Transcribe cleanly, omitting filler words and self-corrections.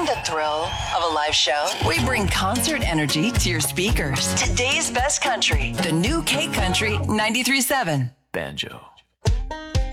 Missing the thrill of a live show? We bring concert energy to your speakers. Today's best country, the new K Country 93.7. Banjo.